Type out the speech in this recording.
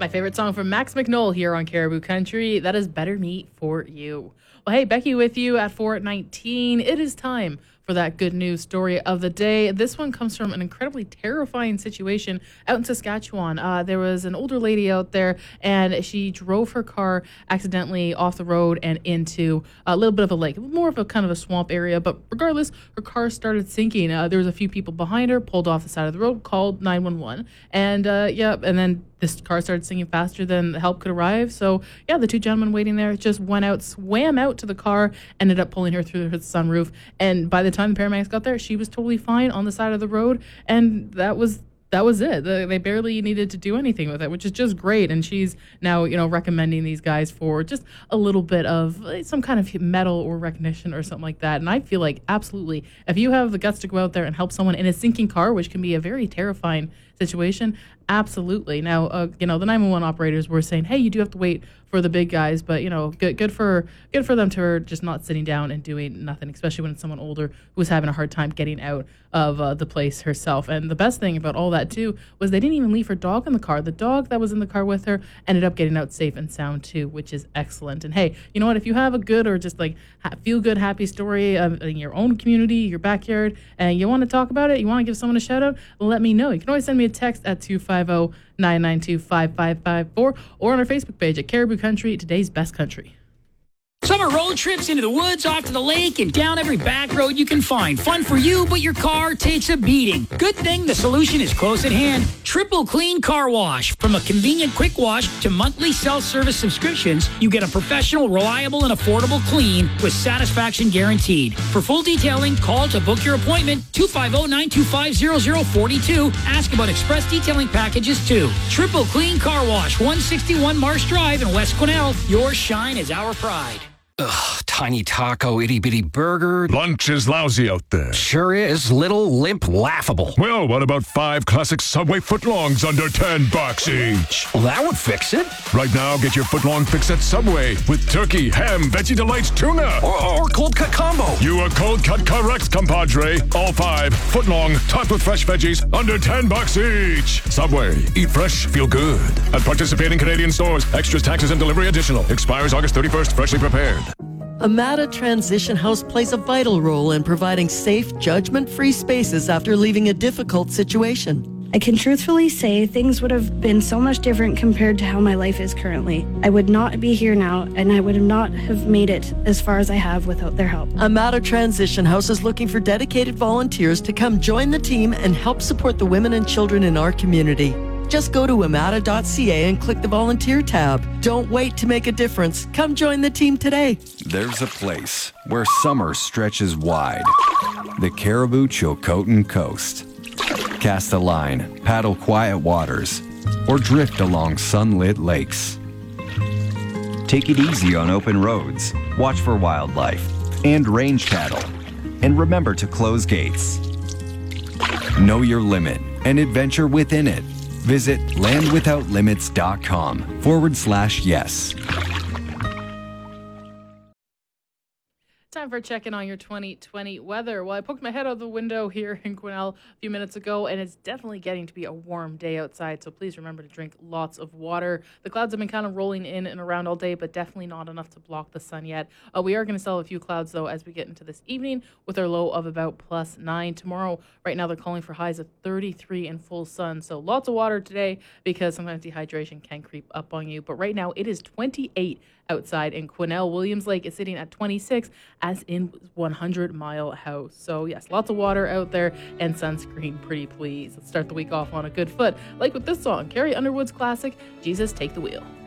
My favorite song from Max McNoll here on Caribou Country. That is Better Meat for You. Well, hey, Becky with you at 4:19. It is time for that good news story of the day. This one comes from an incredibly terrifying situation out in Saskatchewan. There was an older lady out there, and she drove her car accidentally off the road and into a little bit of a lake, more of a kind of a swamp area. But regardless, her car started sinking. There was a few people behind her, pulled off the side of the road, called 911, and and then this car started sinking faster than help could arrive. So, yeah, the two gentlemen waiting there just went out, swam out to the car, ended up pulling her through her sunroof. And by the time the paramedics got there, she was totally fine on the side of the road. And that was it. They barely needed to do anything with it, which is just great. And she's now, recommending these guys for just a little bit of some kind of medal or recognition or something like that. And I feel like absolutely, if you have the guts to go out there and help someone in a sinking car, which can be a very terrifying situation, absolutely. Now, the 911 operators were saying, hey, you do have to wait for the big guys, but good for them to just not sitting down and doing nothing, especially when it's someone older who was having a hard time getting out of the place herself. And the best thing about all that too was they didn't even leave her dog in the car. The dog that was in the car with her ended up getting out safe and sound too, which is excellent. And hey, you know what? If you have a good or just like feel good, happy story in your own community, your backyard, and you want to talk about it, you want to give someone a shout out, let me know. You can always send me a text at 250-992-5554 or on our Facebook page at Caribou Country, today's best country. Summer road trips into the woods, off to the lake, and down every back road you can find. Fun for you, but your car takes a beating. Good thing the solution is close at hand. Triple Clean Car Wash. From a convenient quick wash to monthly self-service subscriptions, you get a professional, reliable, and affordable clean with satisfaction guaranteed. For full detailing, call to book your appointment, 250-925-0042. Ask about express detailing packages, too. Triple Clean Car Wash, 161 Marsh Drive in West Quesnel. Your shine is our pride. Ugh, tiny taco, itty-bitty burger. Lunch is lousy out there. Sure is. Little, limp, laughable. Well, what about 5 classic Subway footlongs under $10 each? Well, that would fix it. Right now, get your footlong fix at Subway with turkey, ham, Veggie Delights, tuna. Or cold cut combo. You are cold cut correct, compadre. All 5 footlong, topped with fresh veggies, under $10 each. Subway. Eat fresh, feel good. At participating Canadian stores. Extras, taxes, and delivery additional. Expires August 31st. Freshly prepared. Amata Transition House plays a vital role in providing safe, judgment-free spaces after leaving a difficult situation. I can truthfully say things would have been so much different compared to how my life is currently. I would not be here now, and I would not have made it as far as I have without their help. Amata Transition House is looking for dedicated volunteers to come join the team and help support the women and children in our community. Just go to amata.ca and click the volunteer tab. Don't wait to make a difference. Come join the team today. There's a place where summer stretches wide. The Caribou Chilcotin Coast. Cast a line, paddle quiet waters, or drift along sunlit lakes. Take it easy on open roads. Watch for wildlife and range cattle. And remember to close gates. Know your limit and adventure within it. Visit landwithoutlimits.com/yes. Time for checking on your 2020 weather. Well, I poked my head out the window here in Quesnel a few minutes ago, and it's definitely getting to be a warm day outside, so please remember to drink lots of water. The clouds have been kind of rolling in and around all day, but definitely not enough to block the sun yet. We are going to still have a few clouds, though, as we get into this evening with our low of about +9. Tomorrow, right now, they're calling for highs of 33 and full sun, so lots of water today because sometimes dehydration can creep up on you. But right now, it is 28 outside in Quesnel. Williams Lake is sitting at 26 as in 100 Mile House. So yes, lots of water out there and sunscreen, pretty please. Let's start the week off on a good foot, like with this song, Carrie Underwood's classic, Jesus Take the Wheel.